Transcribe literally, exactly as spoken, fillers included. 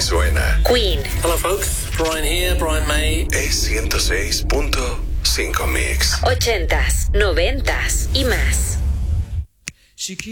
suena. Queen. Hello folks, Brian here, Brian May. Es ciento seis punto cinco Mix. Ochentas, noventas y más.